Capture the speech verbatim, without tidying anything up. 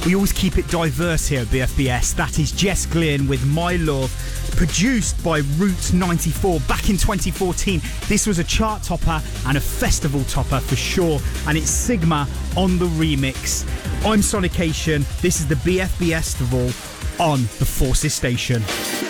We always keep it diverse here at B F B S. That is Jess Glynn with My Love, produced by Route ninety-four back in twenty fourteen. This was a chart topper and a festival topper for sure, and it's Sigma on the remix. I'm Sonication. This is the B F B Festival on the Forces Station.